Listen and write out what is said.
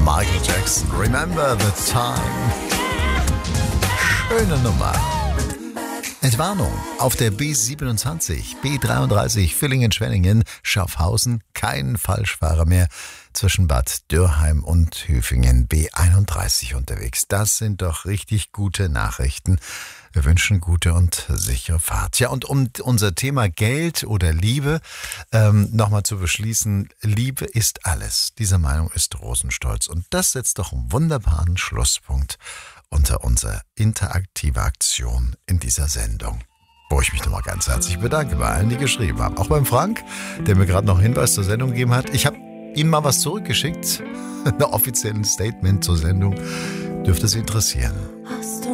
Michael Jackson, Remember the Time. Schöne Nummer. Entwarnung auf der B27, B33, Villingen-Schwenningen, Schaffhausen, kein Falschfahrer mehr zwischen Bad Dürrheim und Hüfingen, B31 unterwegs. Das sind doch richtig gute Nachrichten. Wir wünschen gute und sichere Fahrt. Ja, und um unser Thema Geld oder Liebe nochmal zu beschließen, Liebe ist alles. Diese Meinung ist Rosenstolz. Und das setzt doch einen wunderbaren Schlusspunkt unter unsere interaktive Aktion in dieser Sendung, wo ich mich nochmal ganz herzlich bedanke bei allen, die geschrieben haben. Auch beim Frank, der mir gerade noch einen Hinweis zur Sendung gegeben hat. Ich habe ihm mal was zurückgeschickt, ein offizielles Statement zur Sendung. Dürfte Sie interessieren. Hast du